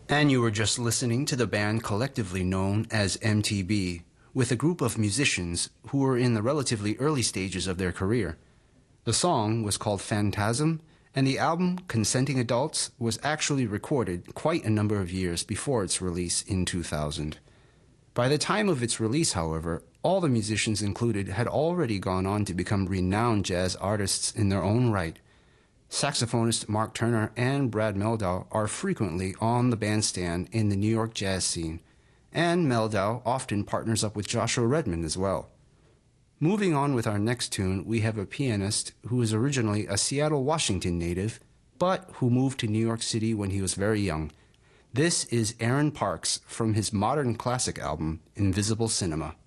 And you were just listening to the band collectively known as MTB, with a group of musicians who were in the relatively early stages of their career. The song was called Phantasm, and the album Consenting Adults was actually recorded quite a number of years before its release in 2000. By the time of its release, however, all the musicians included had already gone on to become renowned jazz artists in their own right. Saxophonist Mark Turner and Brad Mehldau are frequently on the bandstand in the New York jazz scene, and Mehldau often partners up with Joshua Redman as well. Moving on with our next tune, we have a pianist who is originally a Seattle, Washington native, but who moved to New York City when he was very young. This is Aaron Parks from his modern classic album, Invisible Cinema.